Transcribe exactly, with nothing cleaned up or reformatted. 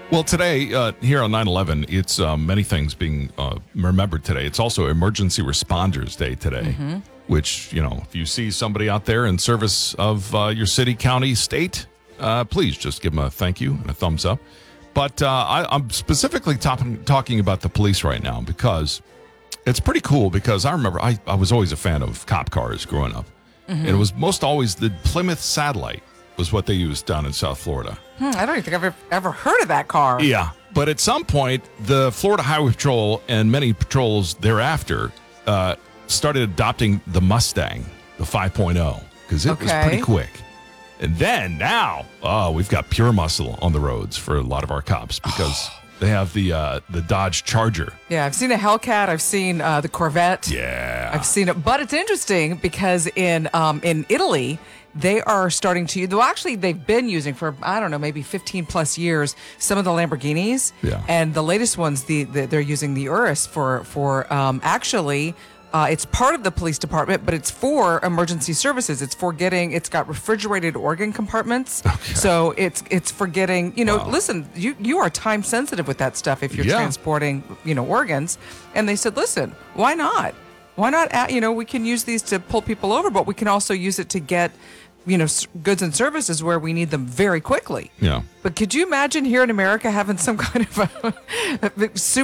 Well, today, uh, here on nine eleven, it's uh, many things being uh, remembered today. It's also Emergency Responders Day today, mm-hmm. which, you know, if you see somebody out there in service of uh, your city, county, state, uh, please just give them a thank you and a thumbs up. But uh, I, I'm specifically top- talking about the police right now because it's pretty cool because I remember I, I was always a fan of cop cars growing up. Mm-hmm. And it was most always the Plymouth Satellite was what they used down in South Florida. Hmm, I don't even think I've ever, ever heard of that car. Yeah, but at some point, the Florida Highway Patrol and many patrols thereafter uh, started adopting the Mustang, the five point oh, because it Okay. was pretty quick. And then now, oh, we've got pure muscle on the roads for a lot of our cops because they have the uh, the Dodge Charger. Yeah, I've seen a Hellcat. I've seen uh, the Corvette. Yeah, I've seen it. But it's interesting because in um, in Italy, they are starting to, well, actually, they've been using for, I don't know, maybe fifteen plus years, some of the Lamborghinis. Yeah. And the latest ones, the, the they're using the Urus for, for um, actually, uh, it's part of the police department, but it's for emergency services. It's for getting, it's got refrigerated organ compartments. Okay. So it's it's for getting, you know, Wow. listen, you, you are time sensitive with that stuff if you're Yeah. transporting, you know, organs. And they said, listen, why not? Why not, add, you know, we can use these to pull people over, but we can also use it to get, you know, s- goods and services where we need them very quickly. yeah. But could you imagine here in America having some kind of a, a super